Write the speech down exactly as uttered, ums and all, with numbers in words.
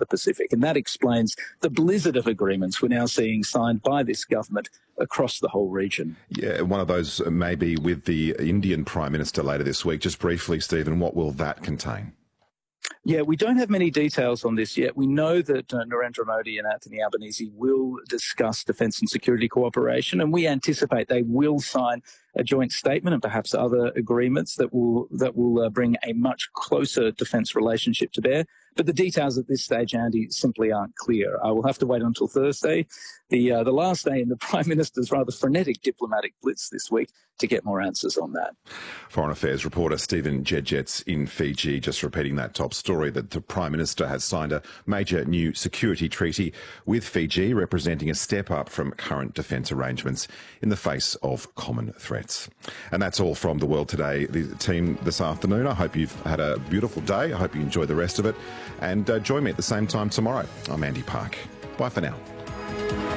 the Pacific. And that explains the blizzard of agreements we're now seeing signed by this government across the whole region. Yeah, one of those may be with the Indian Prime Minister later this week. Just briefly, Stephen, what will that contain? Yeah, we don't have many details on this yet. We know that uh, Narendra Modi and Anthony Albanese will discuss defence and security cooperation, and we anticipate they will sign a joint statement and perhaps other agreements that will that will uh, bring a much closer defence relationship to bear. But the details at this stage, Andy, simply aren't clear. I will have to wait until Thursday, the uh, the last day in the Prime Minister's rather frenetic diplomatic blitz this week, to get more answers on that. Foreign Affairs reporter Stephen Jedget's in Fiji, just repeating that top story that the Prime Minister has signed a major new security treaty with Fiji, representing a step up from current defence arrangements in the face of common threats. And that's all from The World Today, the team this afternoon. I hope you've had a beautiful day. I hope you enjoy the rest of it. And uh, join me at the same time tomorrow. I'm Andy Park. Bye for now.